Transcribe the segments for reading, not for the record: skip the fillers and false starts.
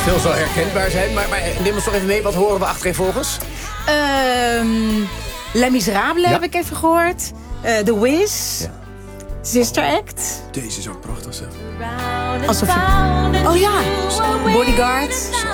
Veel zal herkenbaar zijn, maar neem ons toch even mee. Wat horen we achtereenvolgens? Les Miserables heb ik even gehoord. The Wiz. Ja. Sister Act. Deze is ook prachtig, zeg. Oh ja, Bodyguard.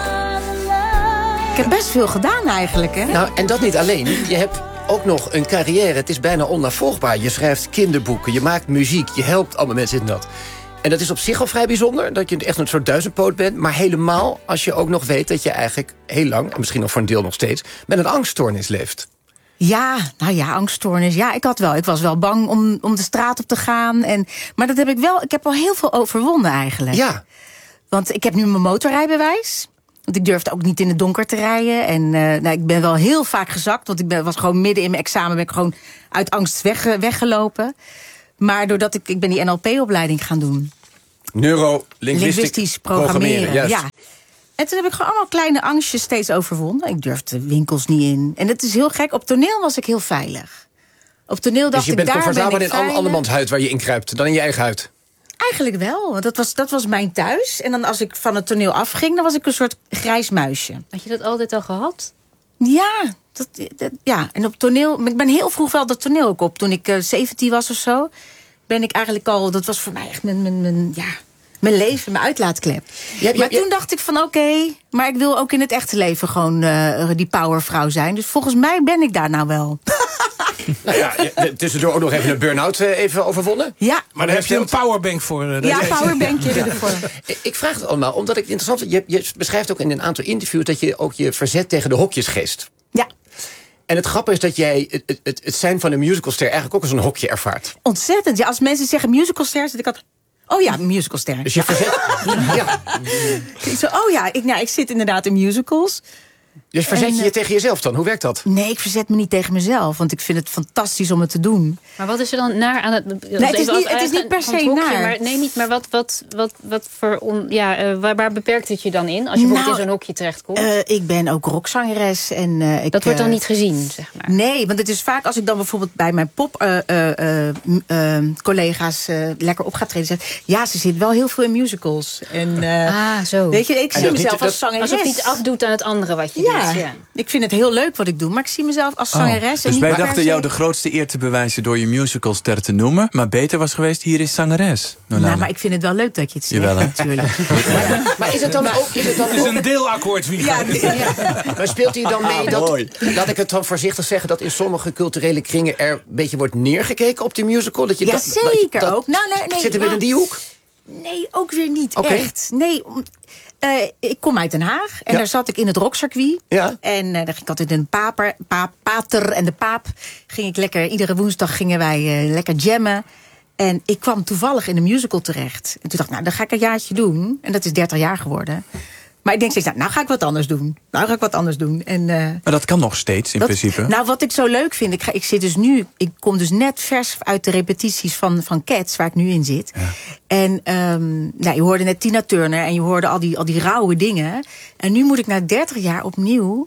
Ik heb best veel gedaan eigenlijk, hè? Nou, en dat niet alleen. Je hebt ook nog een carrière. Het is bijna onnavolgbaar. Je schrijft kinderboeken, je maakt muziek, je helpt allemaal mensen in dat. En dat is op zich al vrij bijzonder, dat je echt een soort duizendpoot bent. Maar helemaal als je ook nog weet dat je eigenlijk heel lang, en misschien nog voor een deel nog steeds, met een angststoornis leeft. Ja, nou ja, angststoornis. Ja, ik was wel bang om de straat op te gaan. Maar dat heb ik wel. Ik heb al heel veel overwonnen eigenlijk. Ja. Want ik heb nu mijn motorrijbewijs. Want ik durfde ook niet in het donker te rijden. En ik ben wel heel vaak gezakt. Want ik was gewoon midden in mijn examen ben ik gewoon uit angst weggelopen. Maar doordat ik ben die NLP-opleiding gaan doen. Neuro-linguistisch programmeren. Juist. Ja. En toen heb ik gewoon allemaal kleine angstjes steeds overwonnen. Ik durfde winkels niet in. En het is heel gek. Op toneel was ik heel veilig. Op toneel dacht ik, daar ben ik veilig. Dus je bent comfortabel in andermans huid waar je in kruipt dan in je eigen huid? Eigenlijk wel. Want dat was mijn thuis. En dan als ik van het toneel afging, dan was ik een soort grijs muisje. Had je dat altijd al gehad? Ja. Ja. En op toneel... Ik ben heel vroeg wel dat toneel ook op. Toen ik 17 was of zo, ben ik eigenlijk al... Dat was voor mij echt mijn leven, mijn uitlaatklep. Maar toen dacht ik van oké, maar ik wil ook in het echte leven gewoon die powervrouw zijn. Dus volgens mij ben ik daar nou wel. Nou ja, tussendoor ook nog even een burn-out even overwonnen. Ja. Maar daar heb je een powerbank voor. Ja, powerbankje ervoor. Ik vraag het allemaal, omdat ik het interessant vind. Je beschrijft ook in een aantal interviews dat je ook je verzet tegen de hokjesgeest. Ja. En het grappige is dat jij het zijn van een musicalster eigenlijk ook als een hokje ervaart. Ontzettend. Ja, als mensen zeggen musicalster, zit ik altijd... Oh ja, musicalster. Dus je verzet... Ja. Ik zit inderdaad in musicals. Dus verzet je tegen jezelf dan? Hoe werkt dat? Nee, ik verzet me niet tegen mezelf. Want ik vind het fantastisch om het te doen. Maar wat is er dan naar aan het... Nee, het is niet per se naar. Maar wat voor... waar beperkt het je dan in? Als je bijvoorbeeld in zo'n hokje terechtkomt? Ik ben ook rockzangeres. Dat wordt dan niet gezien, zeg maar? Nee, want het is vaak als ik dan bijvoorbeeld bij mijn collega's lekker op ga treden. Zeg, ja, ze zit wel heel veel in musicals. En, zo. Weet je, ik zie mezelf als zangeres. Alsof je iets afdoet aan het andere wat je doet. Ja, ik vind het heel leuk wat ik doe, maar ik zie mezelf als zangeres. Dus wij dachten jou de grootste eer te bewijzen door je musicalster te noemen. Maar beter was geweest, hier is zangeres. Nou, maar ik vind het wel leuk dat je het zegt, natuurlijk. Maar is het dan ook... Het is een deelakkoord, wie Maar speelt hij dan mee dat... Laat ik het dan voorzichtig zeggen, dat in sommige culturele kringen er een beetje wordt neergekeken op die musical? Dat je zeker ook. Zitten we in die hoek? Nee, ook weer niet echt. Nee, ik kom uit Den Haag en daar zat ik in het rockcircuit. Ja. En daar ging ik altijd in Pater en de Paap. Ging ik lekker, iedere woensdag gingen wij lekker jammen. En ik kwam toevallig in een musical terecht. En toen dacht ik, dan ga ik een jaartje doen. En dat is 30 jaar geworden. Maar ik denk steeds, nou ga ik wat anders doen. En, maar dat kan nog steeds, in principe. Nou, wat ik zo leuk vind, ik kom dus net vers uit de repetities van Cats, waar ik nu in zit. Ja. En je hoorde net Tina Turner en je hoorde al die rauwe dingen. En nu moet ik na 30 jaar opnieuw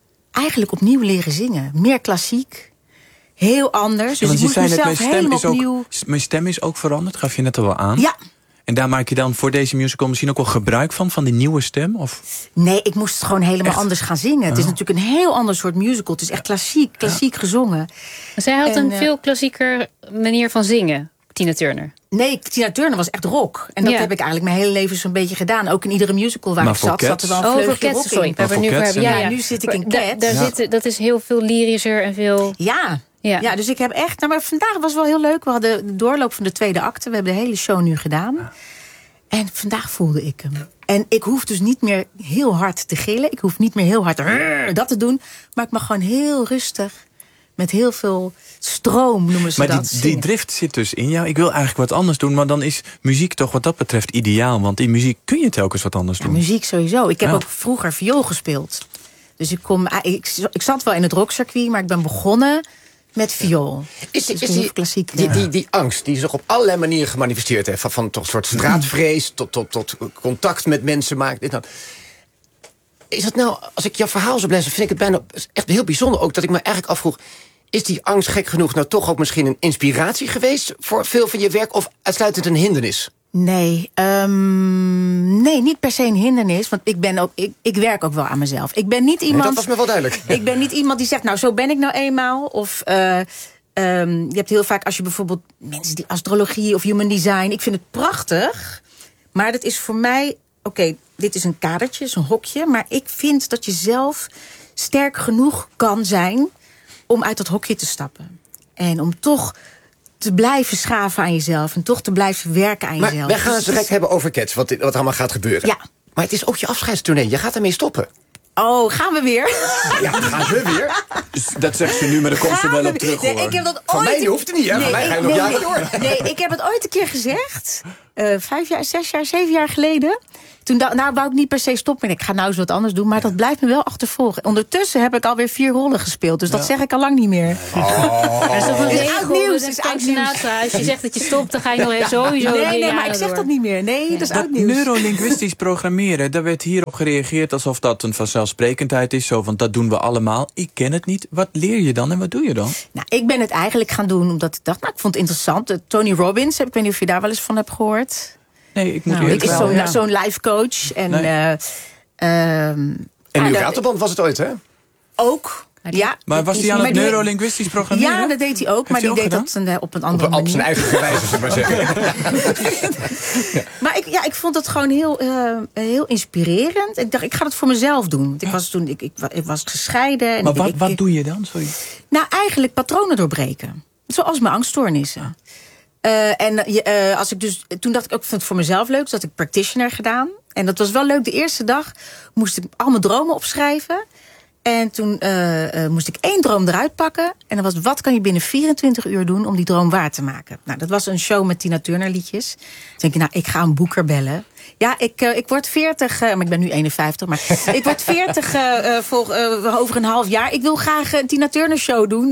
leren zingen. Meer klassiek. Heel anders. Dus ik moet mezelf helemaal opnieuw... Mijn stem is ook veranderd, gaf je net al wel aan. Ja. En daar maak je dan voor deze musical misschien ook wel gebruik van die nieuwe stem? Of? Nee, ik moest gewoon helemaal anders gaan zingen. Het is natuurlijk een heel ander soort musical. Het is echt klassiek gezongen. Zij had een veel klassieker manier van zingen, Tina Turner. Nee, Tina Turner was echt rock. En dat heb ik eigenlijk mijn hele leven zo'n beetje gedaan. Ook in iedere musical waar ik zat er wel een vleugje rock in. Nu zit ik in Cats. Dat is heel veel lyrischer en veel... Ja, dus ik heb echt... maar vandaag was wel heel leuk. We hadden de doorloop van de tweede acte. We hebben de hele show nu gedaan. Ja. En vandaag voelde ik hem. En ik hoef dus niet meer heel hard te gillen. Ik hoef niet meer heel hard dat te doen. Maar ik mag gewoon heel rustig... met heel veel stroom, noemen ze dat. Maar die drift zit dus in jou. Ik wil eigenlijk wat anders doen. Maar dan is muziek toch wat dat betreft ideaal. Want in muziek kun je telkens wat anders doen. Muziek sowieso. Ik heb ook vroeger viool gespeeld. Dus ik zat wel in het rockcircuit. Maar ik ben begonnen... met viool. Is die angst die zich op allerlei manieren gemanifesteerd heeft... van toch een soort straatvrees tot contact met mensen maken... Is het nou, als ik jouw verhaal zo blijf... vind ik het bijna echt heel bijzonder ook... dat ik me eigenlijk afvroeg... is die angst gek genoeg nou toch ook misschien een inspiratie geweest... voor veel van je werk of uitsluitend een hindernis? Nee, niet per se een hindernis. Want ik werk ook wel aan mezelf. Ik ben niet iemand. Nee, dat was me wel duidelijk. Ik ben niet iemand die zegt, nou, zo ben ik nou eenmaal. Of je hebt heel vaak als je bijvoorbeeld mensen die astrologie of human design. Ik vind het prachtig. Maar dat is voor mij, oké, dit is een kadertje, is een hokje. Maar ik vind dat je zelf sterk genoeg kan zijn om uit dat hokje te stappen. En om toch te blijven schaven aan jezelf. En toch te blijven werken aan jezelf. Maar wij gaan het direct hebben over Cats, wat allemaal gaat gebeuren. Ja. Maar het is ook je afscheidstournee. Je gaat ermee stoppen. Oh, gaan we weer? Ja, gaan we weer. Dus dat zegt ze nu, maar daar komt ze wel op terug, hoor. Nee, ik heb dat Van ooit... mij hoeft het niet, hè? Van mij ga je nog jaren door. Nee, ik heb het ooit een keer gezegd. 5 jaar, 6 jaar, 7 jaar geleden. Toen wou ik niet per se stoppen. Ik ga nou eens wat anders doen. Maar dat blijft me wel achtervolgen. Ondertussen heb ik alweer 4 rollen gespeeld. Dus dat zeg ik al lang niet meer. Dat is toch een Is regel, oud nieuws, dat is is oud nieuws. Als je zegt dat je stopt, dan ga je nog even sowieso Nee, maar ik zeg dat niet meer. Nee, dat is oud nieuws. Neurolinguistisch programmeren, daar werd hierop gereageerd alsof dat een vanzelfsprekendheid is. Zo, want dat doen we allemaal. Ik ken het niet. Wat leer je dan en wat doe je dan? Nou, ik ben het eigenlijk gaan doen omdat ik dacht, nou, ik vond het interessant. Tony Robbins, ik weet niet of je daar wel eens van hebt gehoord. Nee, ik moet Het is zo'n life coach. En, En nu Waterband was het ooit, hè? Ook. Ja. Maar was hij aan het neurolinguistisch programmeren? Ja, dat deed hij ook. Maar die deed dat op een andere manier. Op zijn eigen wijze, zullen we maar zeggen. Maar ik vond het gewoon heel inspirerend. Ik dacht, ik ga het voor mezelf doen. Want ik was gescheiden. En maar wat doe je dan? Sorry. Nou, eigenlijk patronen doorbreken. Zoals mijn angststoornissen. Toen dacht ik ook, ik vind het voor mezelf leuk. Dus had ik practitioner gedaan. En dat was wel leuk. De eerste dag moest ik al mijn dromen opschrijven. En toen moest ik 1 droom eruit pakken. En dat was, wat kan je binnen 24 uur doen om die droom waar te maken? Nou, dat was een show met Tina Turner liedjes. Toen denk ik, nou, ik ga een boeker bellen. Ja, ik word 40, maar ik ben nu 51. Maar ik word 40 over een half jaar. Ik wil graag een Tina Turner show doen.